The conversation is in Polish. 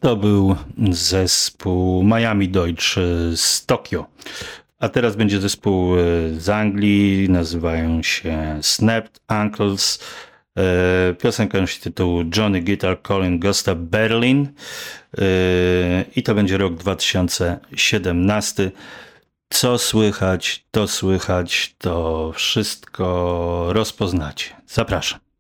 To był zespół Miami Deutsch z Tokio. A teraz będzie zespół z Anglii, nazywają się Snapped Ankles. Piosenka nosi tytuł Johnny Guitar Calling Gustav Berlin i to będzie rok 2017. Co słychać, to słychać, to wszystko rozpoznacie. Zapraszam.